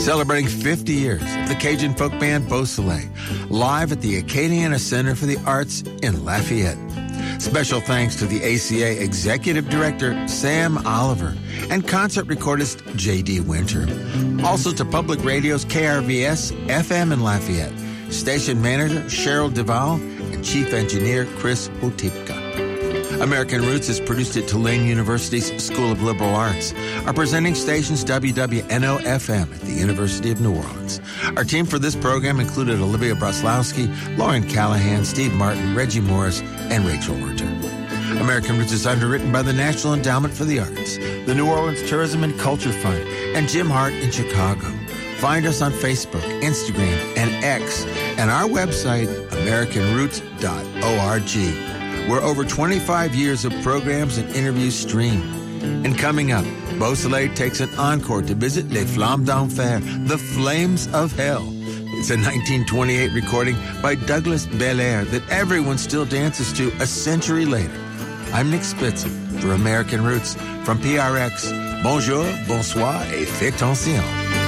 Celebrating 50 years of the Cajun folk band Beausoleil, live at the Acadiana Center for the Arts in Lafayette. Special thanks to the ACA Executive Director, Sam Oliver, and concert recordist, J.D. Winter. Also to Public Radio's KRVS FM in Lafayette, station manager, Cheryl Duval, and chief engineer, Chris Otipka. American Roots is produced at Tulane University's School of Liberal Arts. Our presenting station's WWNO-FM at the University of New Orleans. Our team for this program included Olivia Broslowski, Lauren Callahan, Steve Martin, Reggie Morris, and Rachel Werter. American Roots is underwritten by the National Endowment for the Arts, the New Orleans Tourism and Culture Fund, and Jim Hart in Chicago. Find us on Facebook, Instagram, and X, and our website, AmericanRoots.org. where over 25 years of programs and interviews stream. And coming up, Beausoleil takes an encore to visit Les Flammes d'Enfer, the Flames of Hell. It's a 1928 recording by Douglas Belair that everyone still dances to a century later. I'm Nick Spitzen for American Roots from PRX. Bonjour, bonsoir, et faites attention.